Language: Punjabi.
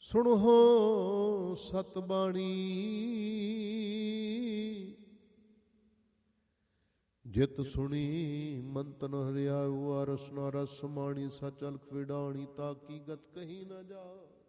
ਸੁਣੋ ਸਤ ਬਾਣੀ, ਜਿਤ ਸੁਣੀ ਮੰਤਨ ਹਰਿਆਊ, ਰਸਨਾ ਰਸ ਮਾਣੀ, ਸਚ ਅਲਖ ਵਿਡਾਣੀ, ਤਾਕੀ ਗਤ ਕਹੀ ਨਾ ਜਾ।